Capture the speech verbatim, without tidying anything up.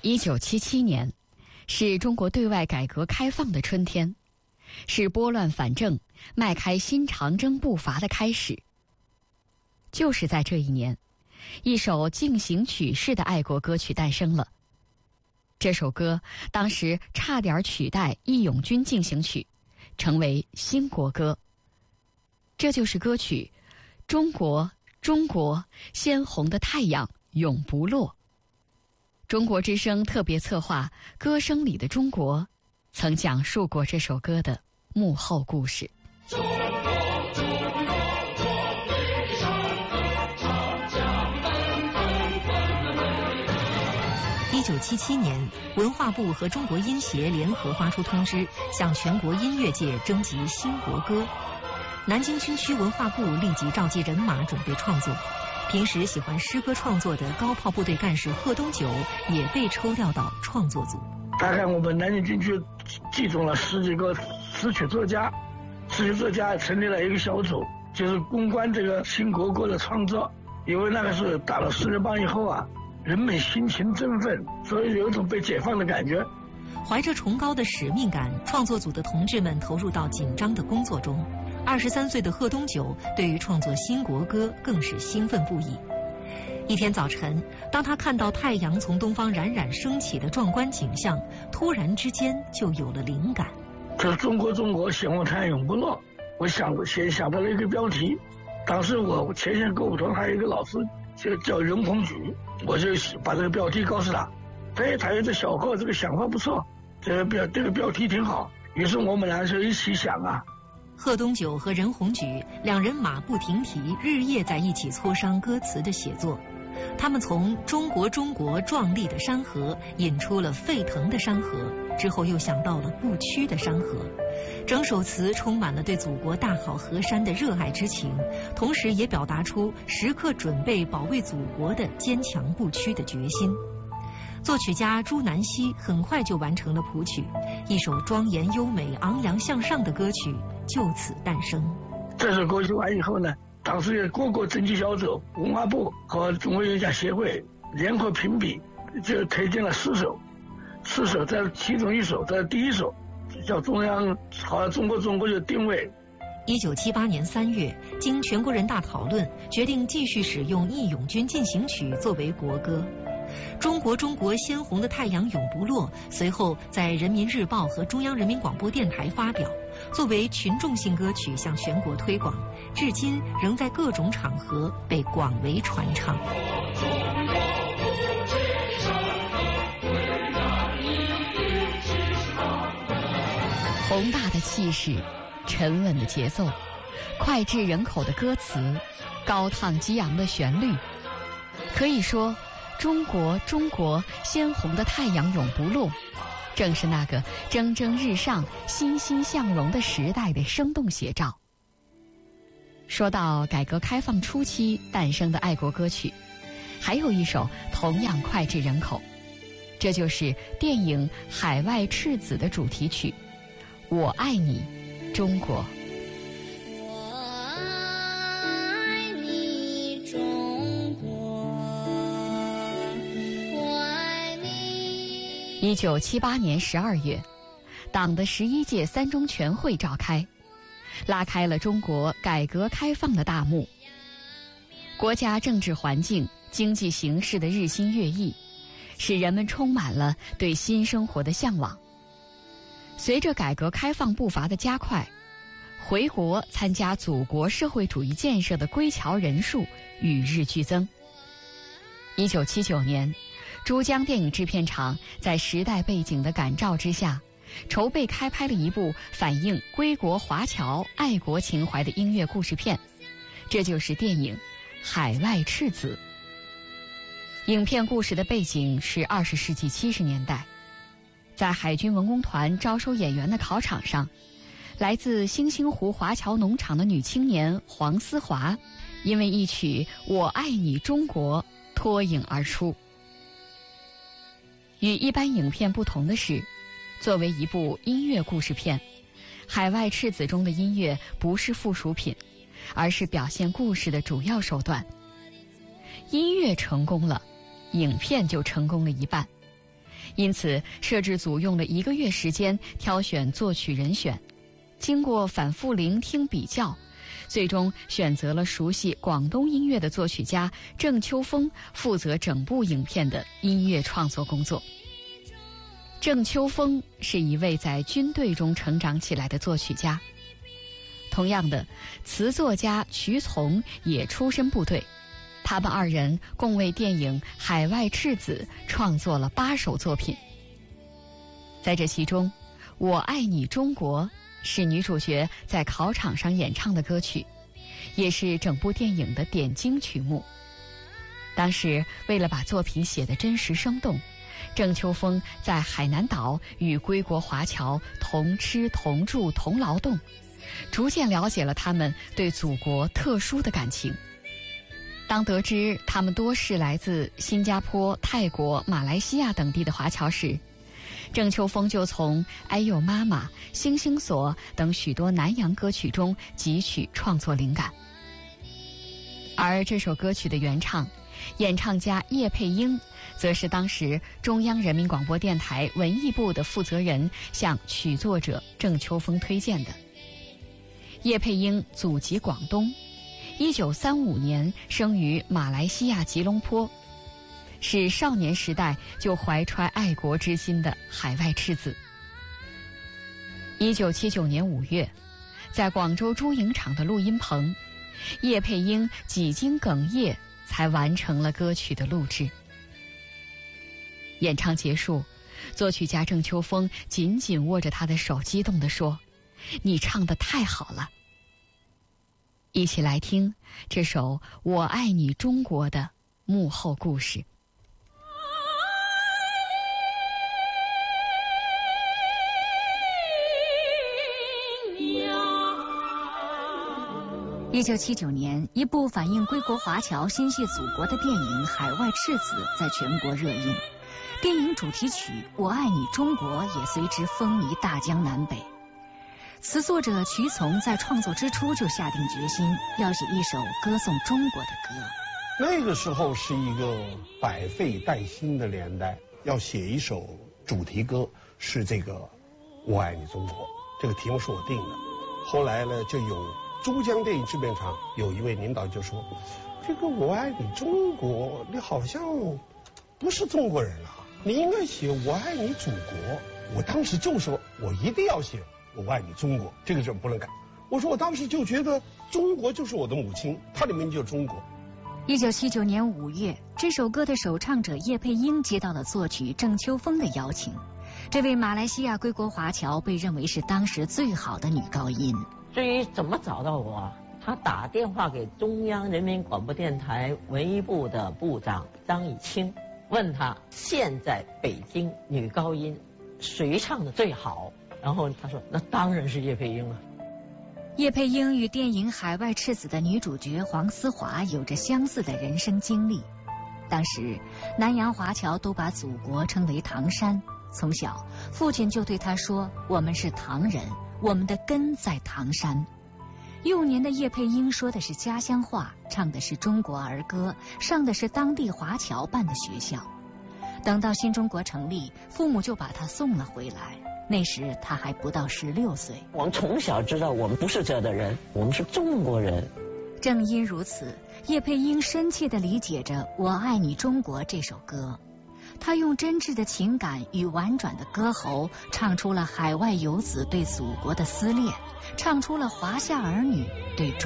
一九七七年，是中国对外改革开放的春天，是拨乱反正、迈开新长征步伐的开始。就是在这一年，一首进行曲式的爱国歌曲诞生了。这首歌当时差点取代《义勇军进行曲》，成为新国歌。这就是歌曲《中国，中国，鲜红的太阳永不落》。中国之声特别策划《歌声里的中国》，曾讲述过这首歌的幕后故事。中国，中国，我悲伤的长江奔奔奔奔。 一九七七年，文化部和中国音协联合发出通知，向全国音乐界征集新国歌。南京军区文化部立即召集人马准备创作。平时喜欢诗歌创作的高炮部队干事贺东九也被抽调到创作组。 大概我们南京军区集中了十几个词曲作家，词曲作家成立了一个小组，就是攻关这个新国歌的创作。因为那个是打了四人帮以后啊，人们心情振奋，所以有一种被解放的感觉。 怀着崇高的使命感，创作组的同志们投入到紧张的工作中。二十三岁的贺东九对于创作新国歌更是兴奋不已。一天早晨，当他看到太阳从东方冉冉升起的壮观景象，突然之间就有了灵感。 这中国中国鲜红太阳永不落，我想先想到了一个标题。当时我前线歌舞团还有一个老师就叫任鸿举，我就把这个标题告诉他。哎，他说这小贺这个想法不错，这个标这个标题挺好。于是我们俩就一起想啊。 贺东九和任鸿举两人马不停蹄，日夜在一起磋商歌词的写作。他们从中国中国壮丽的山河引出了沸腾的山河，之后又想到了不屈的山河。整首词充满了对祖国大好河山的热爱之情，同时也表达出时刻准备保卫祖国的坚强不屈的决心。作曲家朱南溪很快就完成了谱曲，一首庄严优美、昂扬向上的歌曲就此诞生。 这首歌曲完以后呢，当时各个征集小组、文化部和中国音乐家协会联合评比，就推荐了四首，四首在其中一首在第一首，叫中央好中国中国就定位。 一九七八年三月，经全国人大讨论，决定继续使用《义勇军进行曲》作为国歌。中国中国鲜红的太阳永不落，随后在人民日报和中央人民广播电台发表，作为群众性歌曲向全国推广，至今仍在各种场合被广为传唱。 宏大的气势，沉稳的节奏，脍炙人口的歌词，高亢激昂的旋律，可以说中国中国鲜红的太阳永不落，正是那个蒸蒸日上、欣欣向荣的时代的生动写照。说到改革开放初期诞生的爱国歌曲，还有一首同样脍炙人口，这就是电影《海外赤子》的主题曲《我爱你，中国》。一九七八年十二月，党的十一届三中全会召开，拉开了中国改革开放的大幕。国家政治环境、经济形势的日新月异，使人们充满了对新生活的向往。随着改革开放步伐的加快，回国参加祖国社会主义建设的归侨人数与日俱增。一九七九年，珠江电影制片厂在时代背景的感召之下，筹备开拍了一部反映归国华侨爱国情怀的音乐故事片，这就是电影《海外赤子》。影片故事的背景是二十世纪七十年代，在海军文工团招收演员的考场上，来自星星湖华侨农场的女青年黄思华，因为一曲《我爱你中国》脱颖而出。与一般影片不同的是，作为一部音乐故事片，《海外赤子》中的音乐不是附属品，而是表现故事的主要手段。音乐成功了，影片就成功了一半。 因此摄制组用了一个月时间挑选作曲人选，经过反复聆听比较，最终选择了熟悉广东音乐的作曲家郑秋峰负责整部影片的音乐创作工作。郑秋峰是一位在军队中成长起来的作曲家，同样的，词作家瞿从也出身部队，他们二人共为电影《海外赤子》创作了八首作品。在这其中，《我爱你中国》是女主角在考场上演唱的歌曲，也是整部电影的点睛曲目。当时为了把作品写得真实生动，郑秋峰在海南岛与归国华侨同吃同住同劳动，逐渐了解了他们对祖国特殊的感情。当得知他们多是来自新加坡、泰国、马来西亚等地的华侨时，郑秋峰就从《哎呦妈妈》《星星锁》等许多南洋歌曲中汲取创作灵感。而这首歌曲的原唱演唱家叶佩英，则是当时中央人民广播电台文艺部的负责人向曲作者郑秋峰推荐的。叶佩英祖籍广东，一九三五年生于马来西亚吉隆坡，是少年时代就怀揣爱国之心的海外赤子。一九七九年五月，在广州珠影厂的录音棚，叶佩英几经哽咽才完成了歌曲的录制。演唱结束，作曲家郑秋峰紧紧握着他的手，激动地说：“你唱得太好了。”一起来听这首《我爱你中国》的幕后故事。 一九七九年，一部反映归国华侨心系祖国的电影《海外赤子》在全国热映，电影主题曲《我爱你中国》也随之风靡大江南北。词作者瞿从在创作之初就下定决心要写一首歌颂中国的歌。 那个时候是一个百废待兴的年代，要写一首主题歌，是这个《我爱你中国》，这个题目是我定的。后来呢，就有珠江电影制片厂有一位领导就说：“这个我爱你中国，你好像不是中国人啊，你应该写我爱你祖国。”我当时就说，我一定要写我爱你中国，这个字不能改。我说我当时就觉得中国就是我的母亲，它里面就是中国。 一九七九年五月，这首歌的首唱者叶佩英接到了作曲郑秋峰的邀请。这位马来西亚归国华侨被认为是当时最好的女高音。 至于怎么找到我，他打电话给中央人民广播电台文艺部的部长张以清，问他现在北京女高音谁唱的最好，然后他说那当然是叶佩英了。 叶佩英与电影《海外赤子》的女主角黄思华有着相似的人生经历。当时南洋华侨都把祖国称为唐山，从小父亲就对她说，我们是唐人，我们的根在唐山。幼年的叶佩英说的是家乡话，唱的是中国儿歌，上的是当地华侨办的学校。等到新中国成立，父母就把她送了回来，那时她还不到十六岁。 我们从小知道我们不是这的人，我们是中国人。 正因如此，叶佩英深切地理解着《我爱你中国》这首歌。她用真挚的情感与婉转的歌喉，唱出了海外游子对祖国的思恋，唱出了华夏儿女对中